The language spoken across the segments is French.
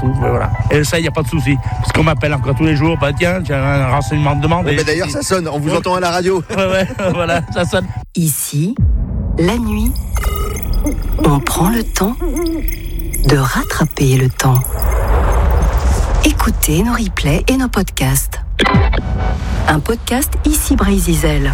tout. Voilà. Et ça, il n'y a pas de souci. Parce qu'on m'appelle encore tous les jours. Bah tiens, tu as un renseignement de demande. Mais d'ailleurs, ça sonne. On vous entend à la radio. Ouais, voilà, ça sonne. Ici, la nuit, on prend le temps de rattraper le temps. Écoutez nos replays et nos podcasts. Un podcast Ici Brésil.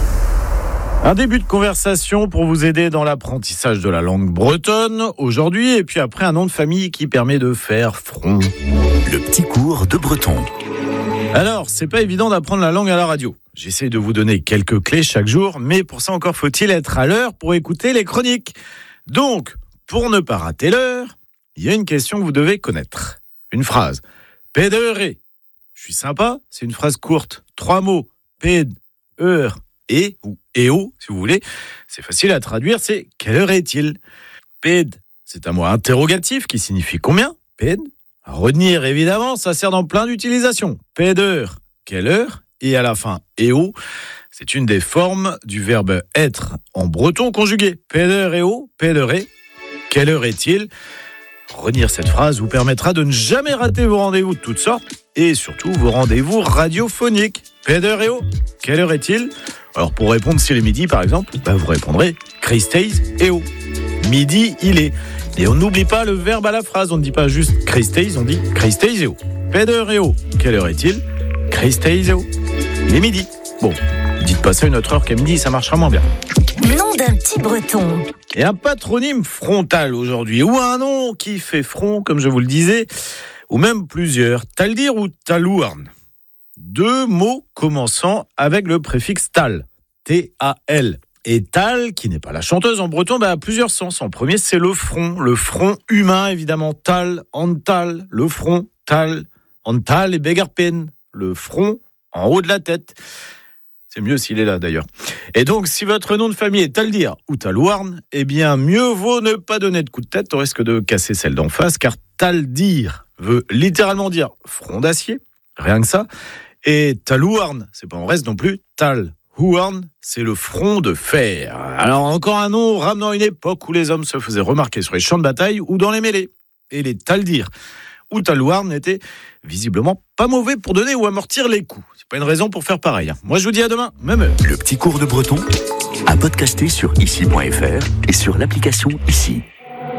Un début de conversation pour vous aider dans l'apprentissage de la langue bretonne aujourd'hui, et puis après un nom de famille qui permet de faire front. Le petit cours de breton. Alors, c'est pas évident d'apprendre la langue à la radio. J'essaie de vous donner quelques clés chaque jour, mais pour ça encore faut-il être à l'heure pour écouter les chroniques. Donc, pour ne pas rater l'heure, il y a une question que vous devez connaître. Une phrase. Pédéré. Je suis sympa, c'est une phrase courte. 3 mots. Péd, heure, et, ou éo, si vous voulez. C'est facile à traduire, c'est quelle heure est-il ? Péd, c'est un mot interrogatif qui signifie combien ? Péd. À retenir, évidemment, ça sert dans plein d'utilisations. Pédeur, quelle heure ? Et à la fin, éo, c'est une des formes du verbe être en breton conjugué. Pédeur, éo, pédéré, quelle heure est-il ? Retenir cette phrase vous permettra de ne jamais rater vos rendez-vous de toutes sortes et surtout vos rendez-vous radiophoniques. Pédeur, éo, quelle heure est-il ? Alors pour répondre s'il est midi par exemple, vous répondrez Christeis eo. Midi il est. Et on n'oublie pas le verbe à la phrase, on ne dit pas juste Christeis, on dit Christeis eo. Pédeur eo, quelle heure est-il ? Christeis eo. Il est midi. Bon, dites pas ça une autre heure qu'à midi, ça marchera moins bien. Nom d'un petit breton. Et un patronyme frontal aujourd'hui, ou un nom qui fait front, comme je vous le disais, ou même plusieurs. Taldir ou talouarn. 2 mots commençant avec le préfixe tal, T-A-L. Et tal, qui n'est pas la chanteuse en breton, a plusieurs sens. En premier, c'est le front humain, évidemment. Tal, antal, le front, tal, antal et begarpen, le front en haut de la tête. C'est mieux s'il est là, d'ailleurs. Et donc, si votre nom de famille est Taldir ou Talouarn, eh bien, mieux vaut ne pas donner de coup de tête au risque de casser celle d'en face, car Taldir veut littéralement dire front d'acier, rien que ça. Et Talouarn, c'est pas en reste non plus, Talhouarn, c'est le front de fer. Alors, encore un nom ramenant une époque où les hommes se faisaient remarquer sur les champs de bataille ou dans les mêlées. Et les Taldir ou Talouarn n'étaient visiblement pas mauvais pour donner ou amortir les coups. C'est pas une raison pour faire pareil. Moi, je vous dis à demain, même heure. Le petit cours de breton à podcaster sur ici.fr et sur l'application Ici.